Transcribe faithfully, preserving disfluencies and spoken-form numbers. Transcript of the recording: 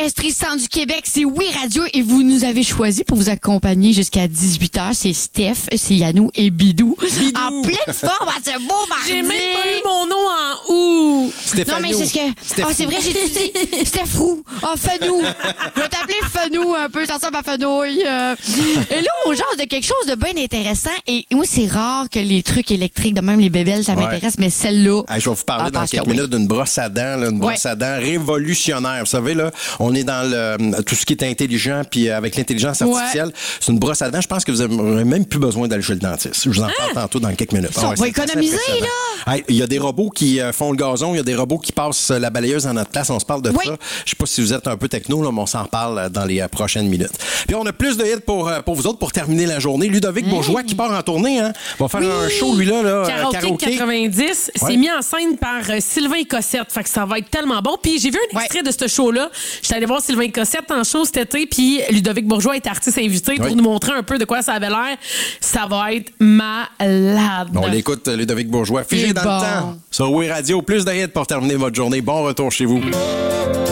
estrissantes du Québec, c'est Oui Radio et vous nous avez choisi pour vous accompagner jusqu'à dix-huit heures. C'est Steph, c'est Yannou et Bidou. Bidou. En pleine forme à ce beau mardi. J'ai même pas eu mon nom en ou. Non, mais c'est ce que... Ah, oh, c'est vrai, j'ai dit Steph Roux. Ah, oh, Fanou. Je vais t'appeler Fanou un peu, ça ressemble à Fanouille. Euh. Et là, on jase de quelque chose de bien intéressant. Et moi, c'est rare que les trucs électriques, de même les bébelles, ça ouais. m'intéresse, mais celle-là... Hey, je vais vous parler dans quelques minutes d'une brosse à dents, là, une brosse ouais. à dents révolutionnaire. Vous savez, là, on est dans le, tout ce qui est intelligent, puis avec l'intelligence artificielle, ouais. c'est une brosse à dents. Je pense que vous n'aurez même plus besoin d'aller chez le dentiste. Je vous en parle ah! tantôt dans quelques minutes. Ça, ah, ouais, on va économiser, là! Il hey, y a des robots qui euh, font le gazon, il y a des robots qui passent la balayeuse en notre place. On se parle de oui. ça. Je sais pas si vous êtes un peu techno, là, mais on s'en parle dans les euh, prochaines minutes. Puis on a plus de hits pour, euh, pour vous autres pour terminer la journée. Ludovic mmh. Bourgeois qui part en tournée, hein, va faire oui. un show, lui, là. là Karaoké, karaoké. quatre-vingt-dix, ouais. c'est mis en scène par euh, Sylvain Cossette. Fait que ça va être tellement bon. Puis j'ai vu un extrait ouais. de ce show-là. J'étais allée voir Sylvain Cossette en show cet été, puis Ludovic Bourgeois est artiste invité oui. pour nous montrer un peu de quoi ça avait l'air. Ça va être malade. On l'écoute, Ludovic Bourgeois. Figé dans bon. le temps. Sur Oui Radio, plus de hits pour terminer votre journée. Bon retour chez vous.